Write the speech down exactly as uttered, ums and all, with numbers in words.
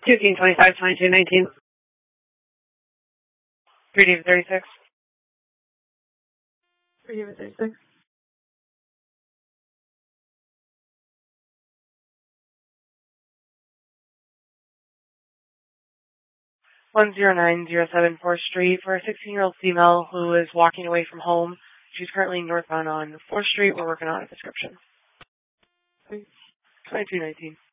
two King twenty-five, twenty-two, nineteen. three David thirty-six. three David thirty-six. one zero nine zero seven fourth Street for a sixteen-year-old female who is walking away from home. She's currently northbound on fourth Street. We're working on a description. twenty-two nineteen.